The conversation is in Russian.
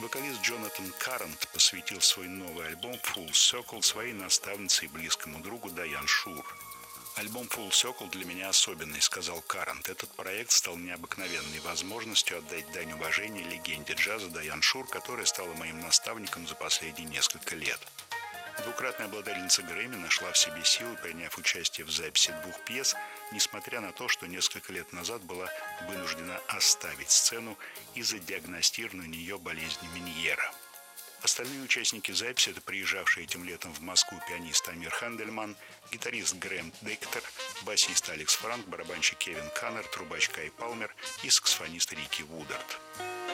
Вокалист Джонатан Каррант посвятил свой новый альбом Full Circle своей наставнице и близкому другу Дайан Шур. «Альбом Full Circle для меня особенный», — сказал Каррант. «Этот проект стал необыкновенной возможностью отдать дань уважения легенде джаза Дайан Шур, которая стала моим наставником за последние несколько лет». Двукратная обладательница Грэмми нашла в себе силы, приняв участие в записи 2 пьес, несмотря на то, что несколько лет назад была вынуждена оставить сцену из-за диагностированной у нее болезни Меньера. Остальные участники записи – это приезжавший этим летом в Москву пианист Амир Хандельман, гитарист Грэм Дектор, басист Алекс Франк, барабанщик Кевин Каннер, трубач Кай Палмер и саксофонист Рики Вудард.